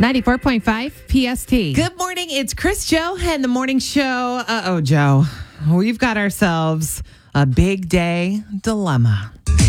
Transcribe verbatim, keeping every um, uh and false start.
ninety-four point five P S T. Good morning. It's Chris, Joe, and the morning show. Uh-oh, Joe. We've got ourselves a big day dilemma.